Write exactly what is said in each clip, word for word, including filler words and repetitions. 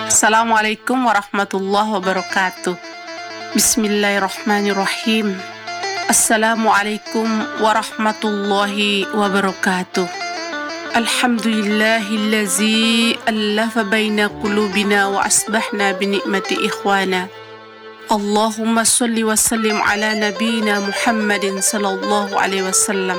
Assalamualaikum warahmatullahi wabarakatuh. Bismillahirrahmanirrahim. Assalamualaikum warahmatullahi wabarakatuh. Alhamdulillahillazi allafa baina qulubina wa asbahna binikmati ikhwana. Allahumma salli wa sallim ala nabiyyina Muhammadin sallallahu alaihi wasallam.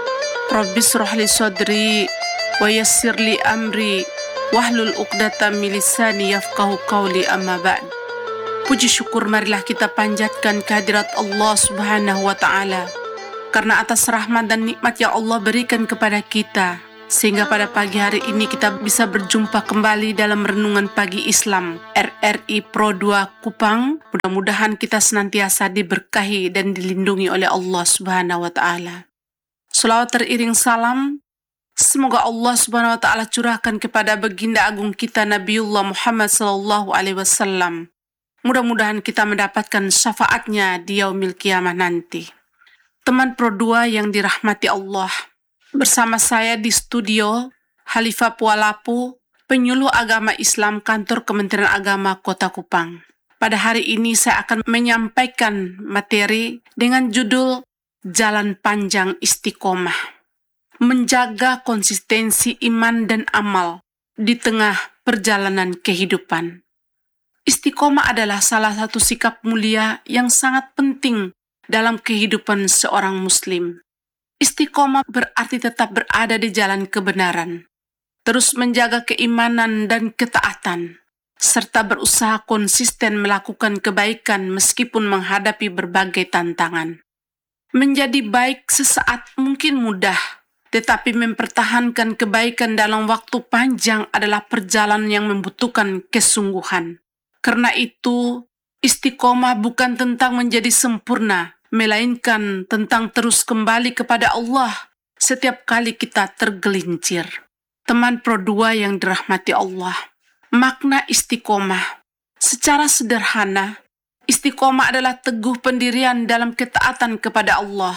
Rabbi shrah li sadri wa yassir li amri wahlul uqdatam min lisani yafqahu qawli, amma ba'd. Puji syukur marilah kita panjatkan kehadirat Allah Subhanahu wa taala karena atas rahmat dan nikmat yang Allah berikan kepada kita sehingga pada pagi hari ini kita bisa berjumpa kembali dalam renungan pagi Islam R R I Pro dua Kupang. Mudah-mudahan kita senantiasa diberkahi dan dilindungi oleh Allah Subhanahu wa taala. Selawat teriring salam semoga Allah Subhanahu wa taala curahkan kepada baginda agung kita Nabiullah Muhammad sallallahu alaihi wasallam. Mudah-mudahan kita mendapatkan syafaatnya di yaumil qiyamah nanti. Teman Pro dua yang dirahmati Allah, bersama saya di studio Halifah Pualapu, penyuluh agama Islam kantor Kementerian Agama Kota Kupang. Pada hari ini saya akan menyampaikan materi dengan judul Jalan Panjang Istiqomah. Menjaga konsistensi iman dan amal di tengah perjalanan kehidupan. Istiqomah adalah salah satu sikap mulia yang sangat penting dalam kehidupan seorang muslim. Istiqomah berarti tetap berada di jalan kebenaran, terus menjaga keimanan dan ketaatan, serta berusaha konsisten melakukan kebaikan meskipun menghadapi berbagai tantangan. Menjadi baik sesaat mungkin mudah, tetapi mempertahankan kebaikan dalam waktu panjang adalah perjalanan yang membutuhkan kesungguhan. Karena itu, istiqomah bukan tentang menjadi sempurna, melainkan tentang terus kembali kepada Allah setiap kali kita tergelincir. Teman Pro dua yang dirahmati Allah, makna istiqomah. Secara sederhana, istiqomah adalah teguh pendirian dalam ketaatan kepada Allah.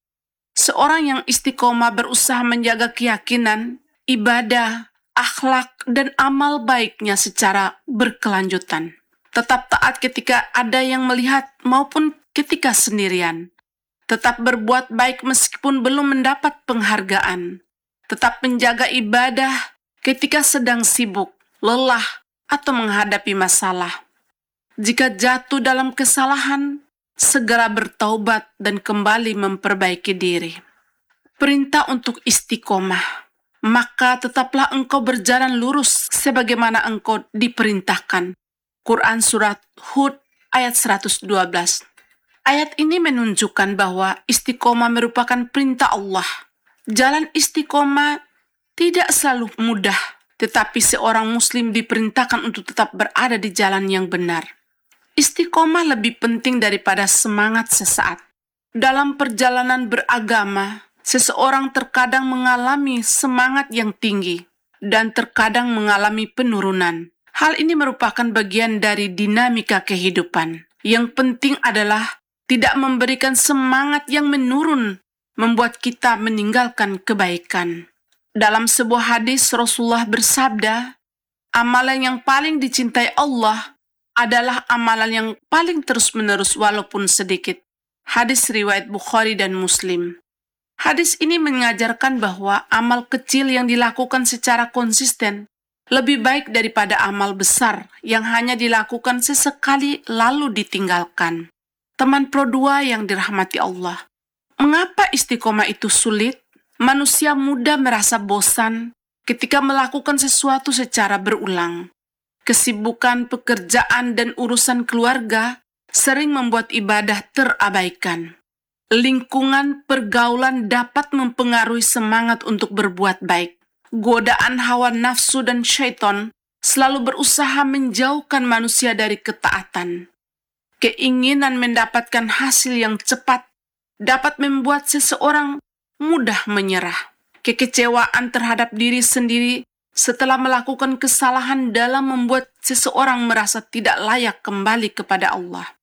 Seorang yang istiqomah berusaha menjaga keyakinan, ibadah, akhlak, dan amal baiknya secara berkelanjutan. Tetap taat ketika ada yang melihat maupun ketika sendirian. Tetap berbuat baik meskipun belum mendapat penghargaan. Tetap menjaga ibadah ketika sedang sibuk, lelah, atau menghadapi masalah. Jika jatuh dalam kesalahan, segera bertaubat dan kembali memperbaiki diri. Perintah untuk istiqomah, maka tetaplah engkau berjalan lurus sebagaimana engkau diperintahkan. Quran Surat Hud ayat seratus dua belas. Ayat ini menunjukkan bahwa istiqomah merupakan perintah Allah. Jalan istiqomah tidak selalu mudah, tetapi seorang muslim diperintahkan untuk tetap berada di jalan yang benar. Istiqomah lebih penting daripada semangat sesaat. Dalam perjalanan beragama, seseorang terkadang mengalami semangat yang tinggi dan terkadang mengalami penurunan. Hal ini merupakan bagian dari dinamika kehidupan. Yang penting adalah tidak memberikan semangat yang menurun, membuat kita meninggalkan kebaikan. Dalam sebuah hadis, Rasulullah bersabda, amalan yang paling dicintai Allah adalah amalan yang paling terus-menerus walaupun sedikit. Hadis riwayat Bukhari dan Muslim. Hadis ini mengajarkan bahwa amal kecil yang dilakukan secara konsisten lebih baik daripada amal besar yang hanya dilakukan sesekali lalu ditinggalkan. Teman Pro dua yang dirahmati Allah, mengapa istiqomah itu sulit? Manusia mudah merasa bosan ketika melakukan sesuatu secara berulang. Kesibukan pekerjaan dan urusan keluarga sering membuat ibadah terabaikan. Lingkungan pergaulan dapat mempengaruhi semangat untuk berbuat baik. Godaan hawa nafsu dan syaitan selalu berusaha menjauhkan manusia dari ketaatan. Keinginan mendapatkan hasil yang cepat dapat membuat seseorang mudah menyerah. Kekecewaan terhadap diri sendiri setelah melakukan kesalahan dalam membuat seseorang merasa tidak layak kembali kepada Allah.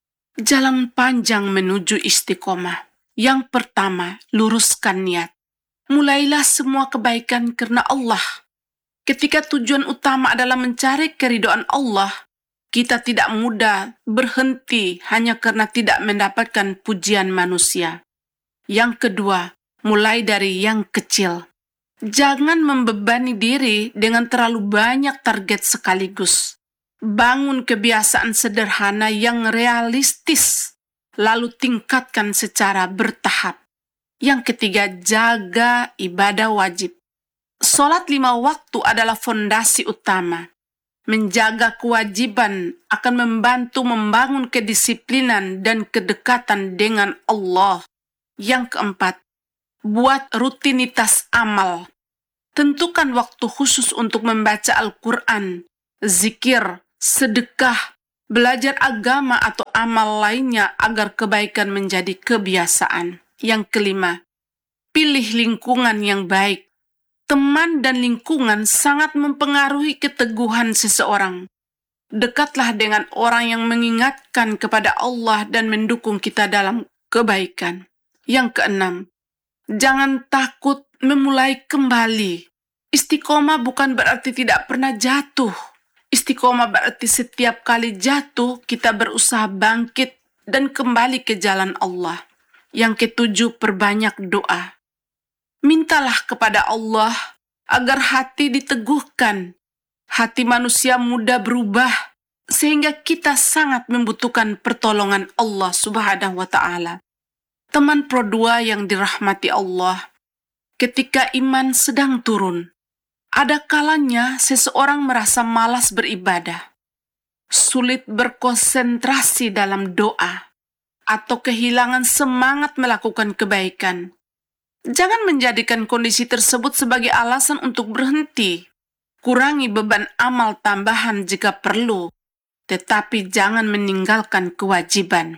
Jalan panjang menuju istiqomah. Yang pertama, luruskan niat. Mulailah semua kebaikan karena Allah. Ketika tujuan utama adalah mencari keridhaan Allah, kita tidak mudah berhenti hanya karena tidak mendapatkan pujian manusia. Yang kedua, mulai dari yang kecil. Jangan membebani diri dengan terlalu banyak target sekaligus. Bangun kebiasaan sederhana yang realistis, lalu tingkatkan secara bertahap. Yang ketiga, jaga ibadah wajib. Sholat lima waktu adalah fondasi utama. Menjaga kewajiban akan membantu membangun kedisiplinan dan kedekatan dengan Allah. Yang keempat, buat rutinitas amal. Tentukan waktu khusus untuk membaca Al-Quran, zikir, sedekah, belajar agama atau amal lainnya agar kebaikan menjadi kebiasaan. Yang kelima, pilih lingkungan yang baik. Teman dan lingkungan sangat mempengaruhi keteguhan seseorang. Dekatlah dengan orang yang mengingatkan kepada Allah dan mendukung kita dalam kebaikan. Yang keenam, jangan takut memulai kembali. Istiqomah bukan berarti tidak pernah jatuh. Istiqomah berarti setiap kali jatuh, kita berusaha bangkit dan kembali ke jalan Allah. Yang ketujuh, perbanyak doa. Mintalah kepada Allah agar hati diteguhkan. Hati manusia mudah berubah, sehingga kita sangat membutuhkan pertolongan Allah Subhanahu wa Ta'ala. Teman Pro dua yang dirahmati Allah, ketika iman sedang turun, ada kalanya seseorang merasa malas beribadah, sulit berkonsentrasi dalam doa, atau kehilangan semangat melakukan kebaikan. Jangan menjadikan kondisi tersebut sebagai alasan untuk berhenti. Kurangi beban amal tambahan jika perlu, tetapi jangan meninggalkan kewajiban.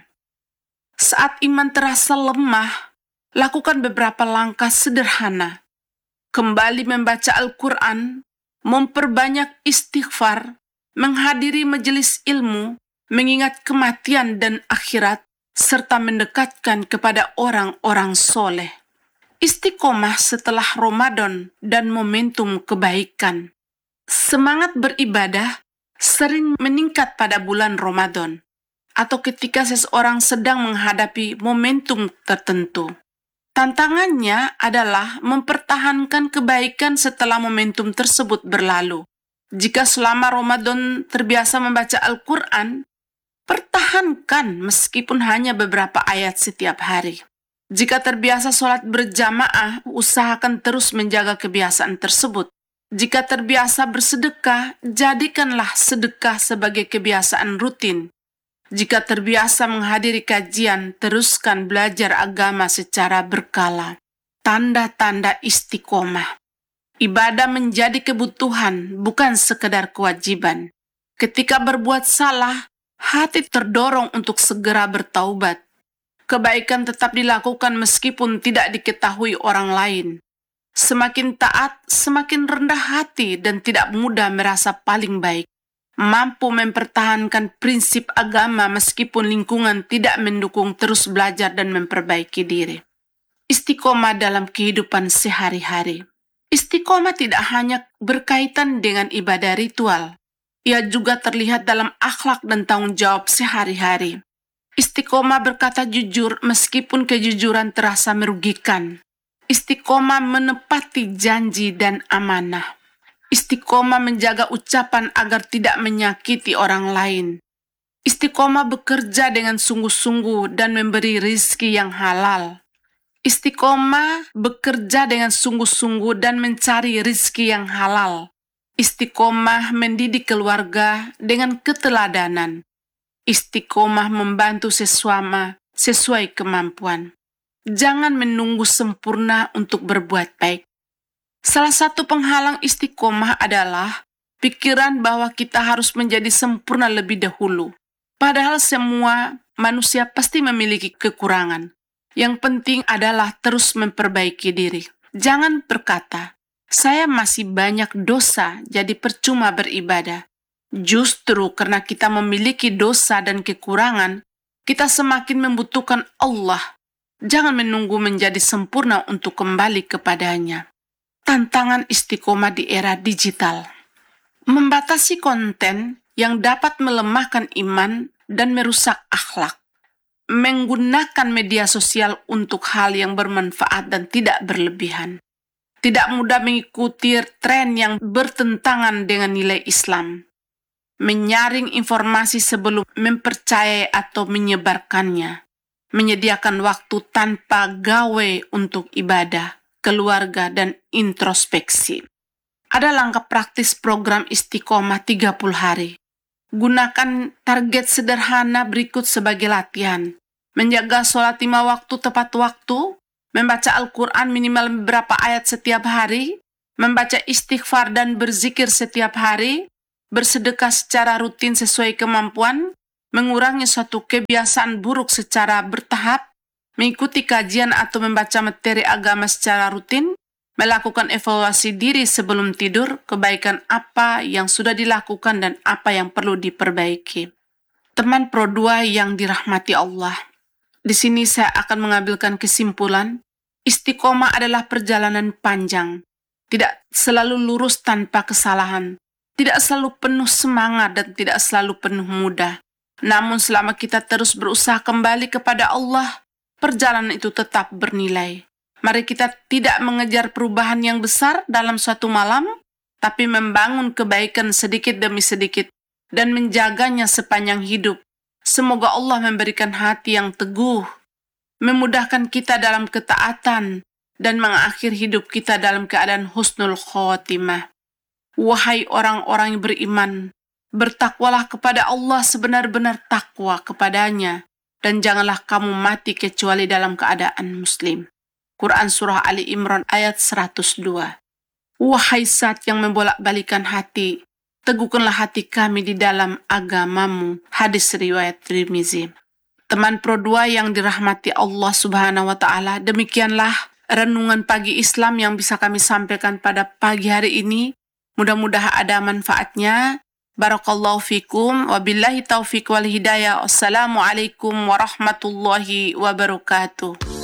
Saat iman terasa lemah, lakukan beberapa langkah sederhana. Kembali membaca Al-Quran, memperbanyak istighfar, menghadiri majelis ilmu, mengingat kematian dan akhirat, serta mendekatkan kepada orang-orang soleh. Istiqomah setelah Ramadan dan momentum kebaikan. Semangat beribadah sering meningkat pada bulan Ramadan atau ketika seseorang sedang menghadapi momentum tertentu. Tantangannya adalah mempertahankan kebaikan setelah momentum tersebut berlalu. Jika selama Ramadan terbiasa membaca Al-Quran, pertahankan meskipun hanya beberapa ayat setiap hari. Jika terbiasa sholat berjamaah, usahakan terus menjaga kebiasaan tersebut. Jika terbiasa bersedekah, jadikanlah sedekah sebagai kebiasaan rutin. Jika terbiasa menghadiri kajian, teruskan belajar agama secara berkala. Tanda-tanda istiqomah. Ibadah menjadi kebutuhan, bukan sekedar kewajiban. Ketika berbuat salah, hati terdorong untuk segera bertaubat. Kebaikan tetap dilakukan meskipun tidak diketahui orang lain. Semakin taat, semakin rendah hati dan tidak mudah merasa paling baik. Mampu mempertahankan prinsip agama meskipun lingkungan tidak mendukung, terus belajar dan memperbaiki diri. Istiqomah dalam kehidupan sehari-hari. Istiqomah tidak hanya berkaitan dengan ibadah ritual. Ia juga terlihat dalam akhlak dan tanggung jawab sehari-hari. Istiqomah berkata jujur meskipun kejujuran terasa merugikan. Istiqomah menepati janji dan amanah. Istiqomah menjaga ucapan agar tidak menyakiti orang lain. Istiqomah bekerja dengan sungguh-sungguh dan memberi rizki yang halal. Istiqomah bekerja dengan sungguh-sungguh dan mencari rizki yang halal. Istiqomah mendidik keluarga dengan keteladanan. Istiqomah membantu sesama sesuai kemampuan. Jangan menunggu sempurna untuk berbuat baik. Salah satu penghalang istiqomah adalah pikiran bahwa kita harus menjadi sempurna lebih dahulu. Padahal semua manusia pasti memiliki kekurangan. Yang penting adalah terus memperbaiki diri. Jangan berkata, saya masih banyak dosa, jadi percuma beribadah. Justru karena kita memiliki dosa dan kekurangan, kita semakin membutuhkan Allah. Jangan menunggu menjadi sempurna untuk kembali kepadanya. Tantangan istiqomah di era digital. Membatasi konten yang dapat melemahkan iman dan merusak akhlak. Menggunakan media sosial untuk hal yang bermanfaat dan tidak berlebihan. Tidak mudah mengikuti tren yang bertentangan dengan nilai Islam. Menyaring informasi sebelum mempercayai atau menyebarkannya. Menyediakan waktu tanpa gawe untuk ibadah, keluarga, dan introspeksi. Ada langkah praktis program istiqomah tiga puluh hari. Gunakan target sederhana berikut sebagai latihan. Menjaga sholat lima waktu tepat waktu, membaca Al-Quran minimal beberapa ayat setiap hari, membaca istighfar dan berzikir setiap hari, bersedekah secara rutin sesuai kemampuan, mengurangi suatu kebiasaan buruk secara bertahap, mengikuti kajian atau membaca materi agama secara rutin, melakukan evaluasi diri sebelum tidur, kebaikan apa yang sudah dilakukan dan apa yang perlu diperbaiki. Teman Pro dua yang dirahmati Allah, di sini saya akan mengambilkan kesimpulan, istiqomah adalah perjalanan panjang, tidak selalu lurus tanpa kesalahan, tidak selalu penuh semangat dan tidak selalu penuh mudah. Namun selama kita terus berusaha kembali kepada Allah, perjalanan itu tetap bernilai. Mari kita tidak mengejar perubahan yang besar dalam suatu malam, tapi membangun kebaikan sedikit demi sedikit dan menjaganya sepanjang hidup. Semoga Allah memberikan hati yang teguh, memudahkan kita dalam ketaatan, dan mengakhir hidup kita dalam keadaan husnul khotimah. Wahai orang-orang yang beriman, bertakwalah kepada Allah sebenar-benar takwa kepadanya, dan janganlah kamu mati kecuali dalam keadaan muslim. Quran Surah Ali Imran ayat seratus dua. Wahai zat yang membolak-balikan hati, teguhkanlah hati kami di dalam agamamu. Hadis riwayat Tirmizi. Teman Pro dua yang dirahmati Allah Subhanahu wa Ta'ala, demikianlah renungan pagi Islam yang bisa kami sampaikan pada pagi hari ini. Mudah-mudahan ada manfaatnya. Barakallahu fikum. Wabillahi taufiq wal hidayah. Wassalamualaikum warahmatullahi wabarakatuh.